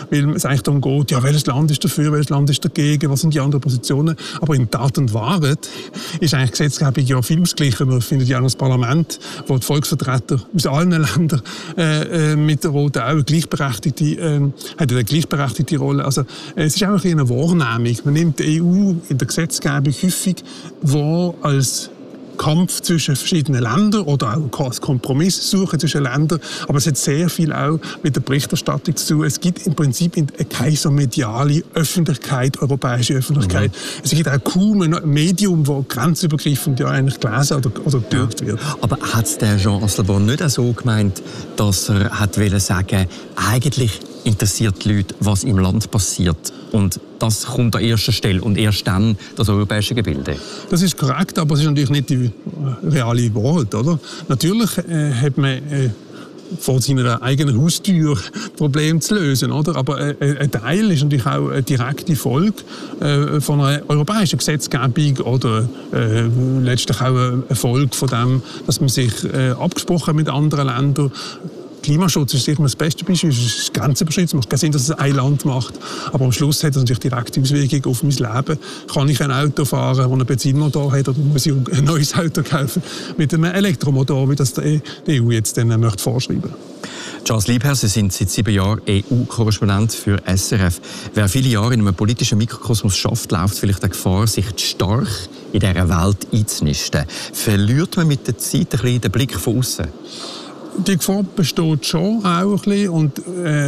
weil es eigentlich darum geht, ja, welches Land ist dafür, welches Land ist dagegen, was sind die anderen Positionen. Aber in Tat und Wahrheit ist eigentlich Gesetzgebung ja viel ausgeglichen. Man findet ja auch das Parlament, wo die Volksvertreter aus allen Ländern mit der roten Augen hat eine gleichberechtigte Rolle. Also es ist auch eine Wahrnehmung. Man nimmt die EU in der Gesetzgebung häufig wahr als Kampf zwischen verschiedenen Ländern oder auch als Kompromiss suchen zwischen Ländern. Aber es hat sehr viel auch mit der Berichterstattung zu tun. Es gibt im Prinzip keine so mediale Öffentlichkeit, europäische Öffentlichkeit. Es gibt auch kaum ein Medium, das grenzübergreifend ja eigentlich gelesen oder geschaut wird. Aber hat der Jean Asselborn nicht auch so gemeint, dass er hat sagen, eigentlich interessiert die Leute, was im Land passiert? Und das kommt an erster Stelle und erst dann das europäische Gebilde. Das ist korrekt, aber es ist natürlich nicht die reale Wahrheit, oder? Natürlich hat man vor seiner eigenen Haustür Probleme zu lösen, oder? Aber ein Teil ist natürlich auch eine direkte Folge von einer europäischen Gesetzgebung oder letztlich auch eine Folge von dem, dass man sich abgesprochen mit anderen Ländern. Klimaschutz ist sicher das beste Beispiel. Es ist grenzüberschreitend. Es macht keinen Sinn, dass es ein Land macht. Aber am Schluss hat es natürlich direkte Auswirkungen auf mein Leben. Kann ich ein Auto fahren, das einen Benzinmotor hat, oder muss ich ein neues Auto kaufen mit einem Elektromotor, wie das die EU jetzt dann möchte vorschreiben? Charles Liebherr, Sie sind seit 7 Jahren EU-Korrespondent für SRF. Wer viele Jahre in einem politischen Mikrokosmos schafft, läuft vielleicht die Gefahr, sich zu stark in dieser Welt einzunisten. Verliert man mit der Zeit ein bisschen den Blick von außen? Die Gefahr besteht schon auch ein bisschen und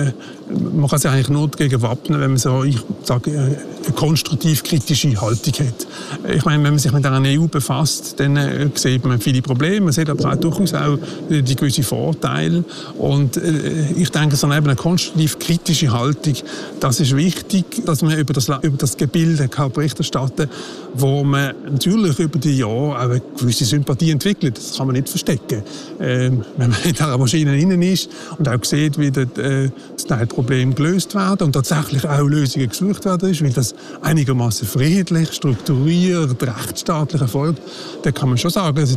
man kann sich eigentlich nur dagegen wappnen, wenn man so, ich sage, eine konstruktiv-kritische Haltung hat. Ich meine, wenn man sich mit der EU befasst, dann sieht man viele Probleme, man sieht aber auch durchaus auch die gewissen Vorteile und ich denke, so eine konstruktiv-kritische Haltung, das ist wichtig, dass man über das Gebilde kann Bericht erstatten kann, wo man natürlich über die Jahre auch eine gewisse Sympathie entwickelt. Das kann man nicht verstecken. Wenn man in der Maschine innen ist und auch sieht, wie das Problem gelöst werden und tatsächlich auch Lösungen gesucht werden, weil das einigermaßen friedlich, strukturiert, rechtsstaatlich erfolgt, dann kann man schon sagen, dass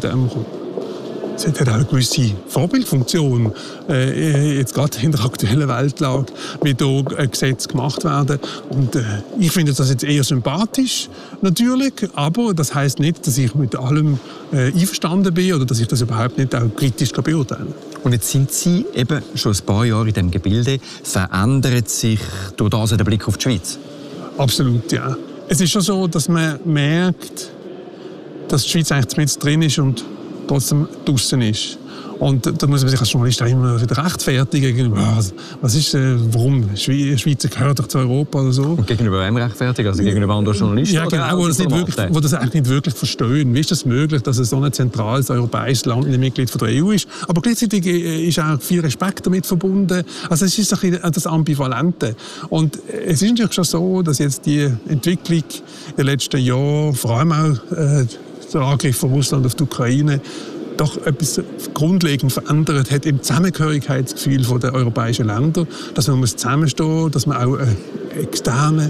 es hat auch eine gewisse Vorbildfunktion, jetzt gerade in der aktuellen Weltlage, wie hier Gesetze gemacht werden. Und ich finde das jetzt eher sympathisch, natürlich, aber das heisst nicht, dass ich mit allem einverstanden bin oder dass ich das überhaupt nicht auch kritisch beurteilen kann. Und jetzt sind Sie eben schon ein paar Jahre in diesem Gebilde. Verändert sich durch das der Blick auf die Schweiz? Absolut, ja. Es ist schon so, dass man merkt, dass die Schweiz eigentlich mit drin ist und trotzdem draussen ist. Und da muss man sich als Journalist auch immer wieder rechtfertigen. Was ist, warum? Die Schweiz gehört doch zu Europa oder so. Und gegenüber wem rechtfertigen? Also gegenüber anderen Journalisten? Ja, genau, wo das eigentlich nicht wirklich verstehen. Wie ist das möglich, dass es so ein zentrales europäisches Land ein Mitglied von der EU ist? Aber gleichzeitig ist auch viel Respekt damit verbunden. Also es ist ein bisschen das Ambivalente. Und es ist natürlich schon so, dass jetzt die Entwicklung in den letzten Jahren, vor allem auch der Angriff von Russland auf die Ukraine, doch etwas grundlegend verändert hat im Zusammengehörigkeitsgefühl der europäischen Länder, dass man zusammenstehen muss, dass man auch externe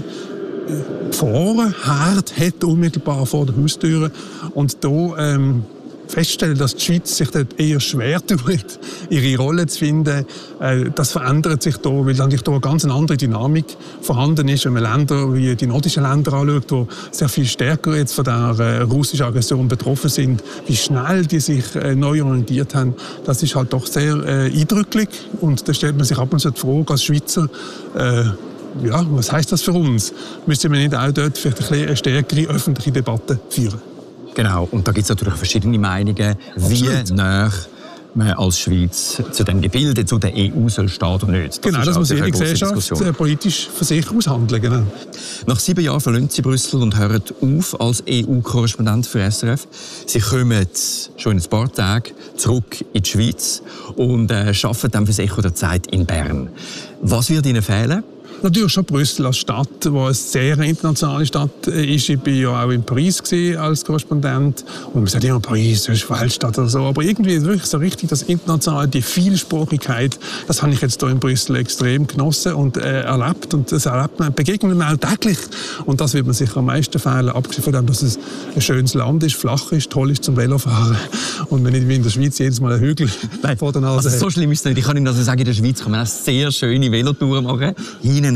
Gefahrenherd hat, unmittelbar vor der Haustür. Und da feststellen, dass die Schweiz sich dort eher schwer tut, ihre Rolle zu finden. Das verändert sich da, weil natürlich da eine ganz andere Dynamik vorhanden ist, wenn man Länder wie die nordischen Länder anschaut, die sehr viel stärker jetzt von der russischen Aggression betroffen sind, wie schnell die sich neu orientiert haben. Das ist halt doch sehr eindrücklich und da stellt man sich ab und zu die Frage als Schweizer, ja, was heisst das für uns? Müssen wir nicht auch dort vielleicht eine stärkere öffentliche Debatte führen? Genau, und da gibt es natürlich verschiedene Meinungen, wie nah man als Schweiz zu dem Gebilde, zu der EU soll stehen oder nicht. Genau, das muss jede Gesellschaft politisch für sich aushandeln. Genau. Nach 7 Jahren verlassen Sie Brüssel und hören auf als EU-Korrespondent für SRF. Sie kommen schon in ein paar Tagen zurück in die Schweiz und arbeiten dann für das Echo der Zeit in Bern. Was wird Ihnen fehlen? Natürlich schon Brüssel als Stadt, die eine sehr internationale Stadt ist. Ich war ja auch in Paris als Korrespondent. Und man sagt immer, Paris ist eine Weltstadt oder so. Aber irgendwie ist wirklich so richtig das Internationale, die Vielsprachigkeit, das habe ich jetzt hier in Brüssel extrem genossen und erlebt. Und das erlebt man, begegnet man auch täglich. Und das wird man sicher am meisten fehlen, abgesehen von dem, dass es ein schönes Land ist, flach ist, toll ist zum Velofahren. Und man nicht wie in der Schweiz jedes Mal einen Hügel vor der Nase hat. So schlimm ist es nicht. Ich kann Ihnen also sagen, in der Schweiz kann man auch sehr schöne Velotouren machen.